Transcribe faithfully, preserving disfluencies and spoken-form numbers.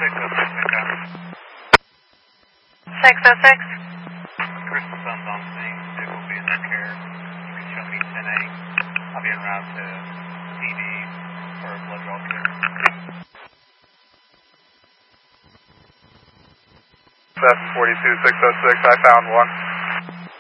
six oh six, okay. six oh six. Crystal Sun's on scene. It will be in their care. You can show me ten eight. I'll be en route to D D for a blood draw care. seven forty-two, six oh six, I found one.